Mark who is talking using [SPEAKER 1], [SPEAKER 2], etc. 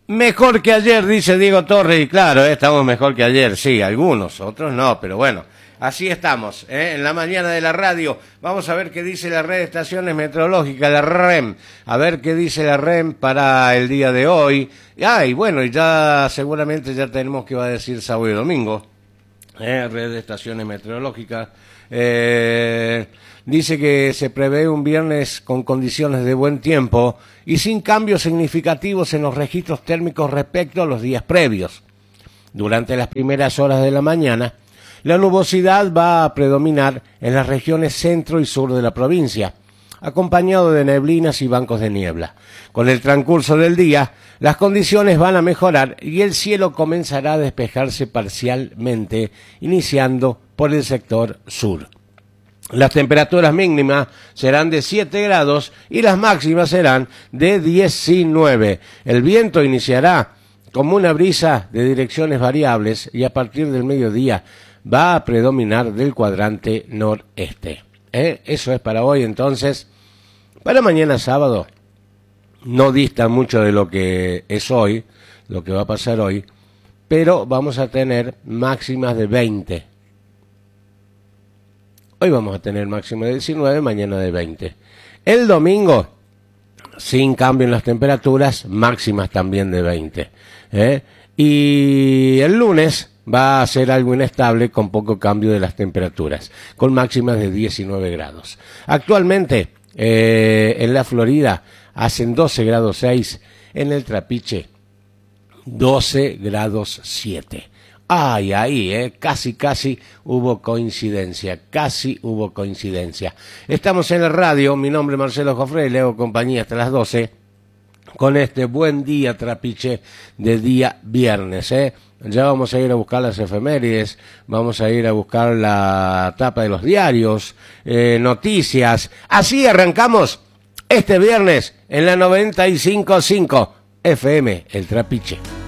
[SPEAKER 1] Mejor que ayer, dice Diego Torres, y claro, estamos mejor que ayer, sí, algunos, otros no, pero bueno, así estamos, en la mañana de la radio. Vamos a ver qué dice la red de estaciones meteorológicas, la REM, a ver qué dice la REM para el día de hoy. Y bueno, y ya seguramente ya tenemos que va a decir sábado y domingo, red de estaciones meteorológicas. Dice que se prevé un viernes con condiciones de buen tiempo y sin cambios significativos en los registros térmicos respecto a los días previos. Durante las primeras horas de la mañana, la nubosidad va a predominar en las regiones centro y sur de la provincia, acompañado de neblinas y bancos de niebla. Con el transcurso del día, las condiciones van a mejorar y el cielo comenzará a despejarse parcialmente, iniciando por el sector sur. Las temperaturas mínimas serán de 7 grados y las máximas serán de 19. El viento iniciará como una brisa de direcciones variables y a partir del mediodía va a predominar del cuadrante noreste. Eso es para hoy, entonces. Para mañana sábado no dista mucho de lo que es hoy, lo que va a pasar hoy, pero vamos a tener máximas de 20. Hoy vamos a tener máxima de 19, mañana de 20. El domingo, sin cambio en las temperaturas, máximas también de 20. Y el lunes va a ser algo inestable con poco cambio de las temperaturas, con máximas de 19 grados. Actualmente, en la Florida, hacen 12 grados 6, en el Trapiche, 12 grados 7. Casi hubo coincidencia, Estamos en la radio, mi nombre es Marcelo Jofré, le hago compañía hasta las 12, con este buen día Trapiche de día viernes, Ya vamos a ir a buscar las efemérides, vamos a ir a buscar la tapa de los diarios, noticias. Así arrancamos este viernes en la 95.5 FM, el Trapiche.